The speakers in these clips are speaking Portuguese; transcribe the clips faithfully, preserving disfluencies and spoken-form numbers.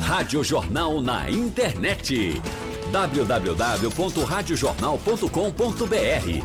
Rádio Jornal na internet. w w w ponto rádio jornal ponto com ponto b r.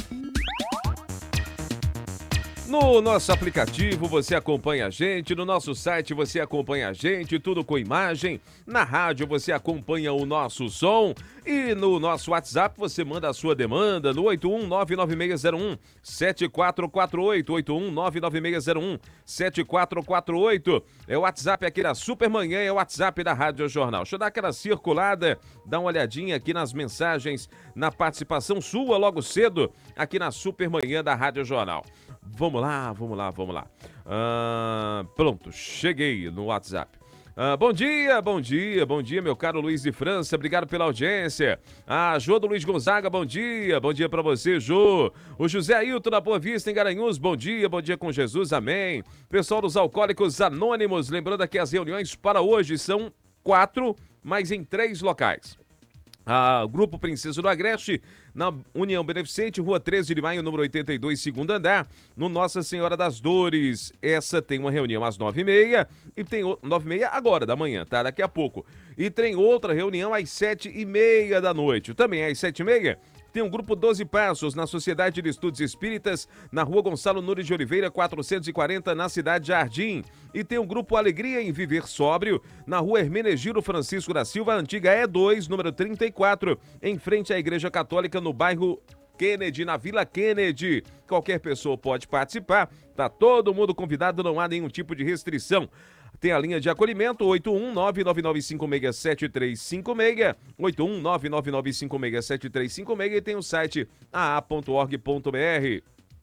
No nosso aplicativo você acompanha a gente, no nosso site você acompanha a gente, tudo com imagem. Na rádio você acompanha o nosso som e no nosso WhatsApp você manda a sua demanda no oito um nove nove seis zero um sete quatro quatro oito, oito um nove nove seis zero um sete quatro quatro oito. É o WhatsApp aqui da Supermanhã, é o WhatsApp da Rádio Jornal. Deixa eu dar aquela circulada, dar uma olhadinha aqui nas mensagens, na participação sua logo cedo aqui na Supermanhã da Rádio Jornal. Vamos lá, vamos lá, vamos lá. Ah, pronto, cheguei no WhatsApp. Ah, bom dia, bom dia, bom dia, meu caro Luiz de França, obrigado pela audiência. Ah, Jô do Luiz Gonzaga, bom dia, bom dia pra você, Jô. O José Ailton da Boa Vista, em Garanhuns, bom dia, bom dia com Jesus, amém. Pessoal dos Alcoólicos Anônimos, lembrando que as reuniões para hoje são quatro, mas em três locais. Ah, Grupo Princesa do Agreste, na União Beneficente, Rua treze de Maio, número oitenta e dois, segundo andar, no Nossa Senhora das Dores. Essa tem uma reunião às nove e meia e tem nove e meia agora da manhã, tá? Daqui a pouco. E tem outra reunião às sete e meia da noite. Também às sete e meia tem um grupo doze Passos na Sociedade de Estudos Espíritas, na Rua Gonçalo Nunes de Oliveira, quatrocentos e quarenta, na Cidade Jardim. E tem um grupo Alegria em Viver Sóbrio, na Rua Hermenegildo Francisco da Silva, antiga E dois, número trinta e quatro, em frente à Igreja Católica, no bairro Kennedy, na Vila Kennedy. Qualquer pessoa pode participar, tá todo mundo convidado, não há nenhum tipo de restrição. Tem a linha de acolhimento oito um nove nove nove cinco seis sete três cinco seis, oito um nove nove nove cinco seis sete três cinco seis, e tem o site a a ponto org ponto b r.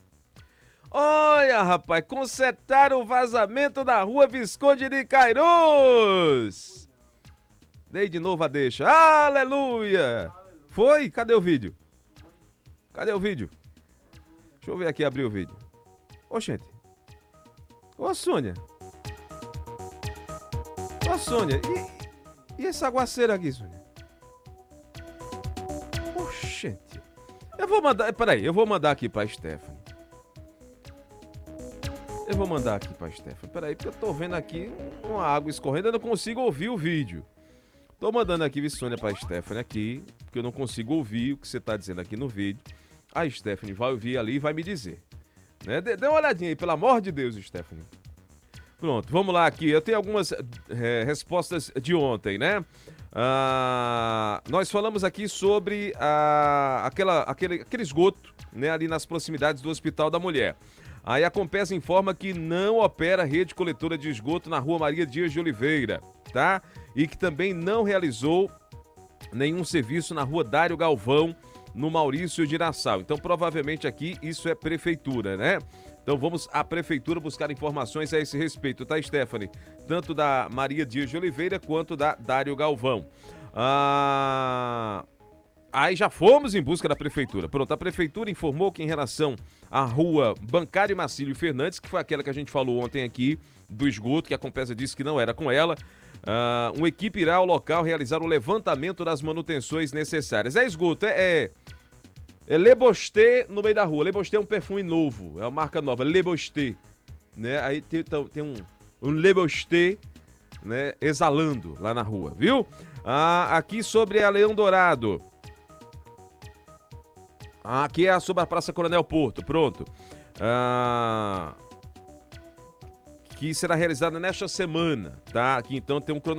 Olha, rapaz, consertaram o vazamento da Rua Visconde de Cairós. Dei de novo a deixa. Aleluia! Foi? Cadê o vídeo? Cadê o vídeo? Deixa eu ver aqui, abrir o vídeo. Ô, gente. Ô, Sônia. Ô, Sônia, e, e esse aguaceiro aqui, Sônia? Oxente. Eu vou mandar, peraí, eu vou mandar aqui pra Stephanie. Eu vou mandar aqui pra Stephanie, peraí, porque eu tô vendo aqui uma água escorrendo, eu não consigo ouvir o vídeo. Tô mandando aqui, Sônia, pra Stephanie aqui, porque eu não consigo ouvir o que você tá dizendo aqui no vídeo. A Stephanie vai ouvir ali e vai me dizer. Né? Dê, dê uma olhadinha aí, pelo amor de Deus, Stephanie. Pronto, vamos lá aqui. Eu tenho algumas é, respostas de ontem, né? Ah, nós falamos aqui sobre ah, aquela, aquele, aquele esgoto, né, ali nas proximidades do Hospital da Mulher. Aí a Compesa informa que não opera rede coletora de esgoto na Rua Maria Dias de Oliveira, tá? E que também não realizou nenhum serviço na Rua Dário Galvão, no Maurício de Nassau. Então, provavelmente aqui isso é prefeitura, né? Então vamos à prefeitura buscar informações a esse respeito, tá, Stephanie? Tanto da Maria Dias de Oliveira quanto da Dário Galvão. Ah... Aí já fomos em busca da prefeitura. Pronto, a prefeitura informou que em relação à rua Bancário Marcílio Fernandes, que foi aquela que a gente falou ontem aqui, do esgoto, que a Compesa disse que não era com ela, ah, uma equipe irá ao local realizar o levantamento das manutenções necessárias. É esgoto, é... é... É Le Bosté no meio da rua. Le Bosté é um perfume novo, é uma marca nova, Le Bosté, né? Aí tem, tem um, um Le Bosté, né, exalando lá na rua, viu? Ah, aqui sobre a Leão Dourado. Ah, aqui é sobre a Praça Coronel Porto, pronto. Ah, que será realizada nesta semana, tá? Aqui então tem um cronograma.